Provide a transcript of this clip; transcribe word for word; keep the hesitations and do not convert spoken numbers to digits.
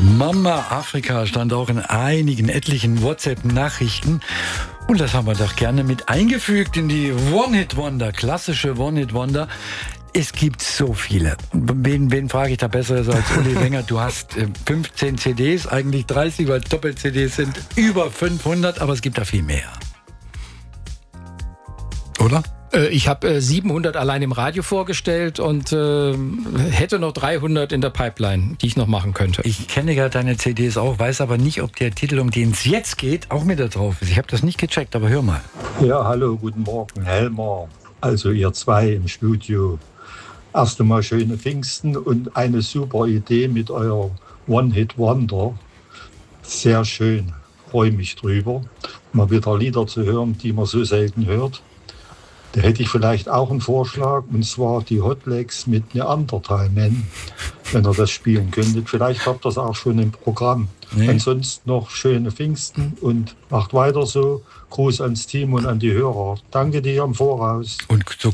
Mama Afrika stand auch in einigen etlichen WhatsApp-Nachrichten. Und das haben wir doch gerne mit eingefügt in die One-Hit-Wonder, klassische One-Hit-Wonder. Es gibt so viele. Wen, wen frage ich da Besseres als Uli Wenger? Du hast äh, fünfzehn C Ds, eigentlich dreißig, weil Doppel-C Ds sind über fünfhundert, aber es gibt da viel mehr. Oder? Ich habe siebenhundert allein im Radio vorgestellt und äh, hätte noch dreihundert in der Pipeline, die ich noch machen könnte. Ich kenne ja deine C Ds auch, weiß aber nicht, ob der Titel, um den es jetzt geht, auch mit da drauf ist. Ich habe das nicht gecheckt, aber hör mal. Ja, hallo, guten Morgen, Helmer. Also ihr zwei im Studio. Erst einmal schöne Pfingsten und eine super Idee mit eurem One-Hit-Wonder. Sehr schön, freue mich drüber. Mal wieder Lieder zu hören, die man so selten hört. Da hätte ich vielleicht auch einen Vorschlag, und zwar die Hotlegs mit Neandertal Man, wenn ihr das spielen könntet. Vielleicht habt ihr das auch schon im Programm. Nee. Ansonsten noch schöne Pfingsten und macht weiter so. Gruß ans Team und an die Hörer. Danke dir im Voraus. Und so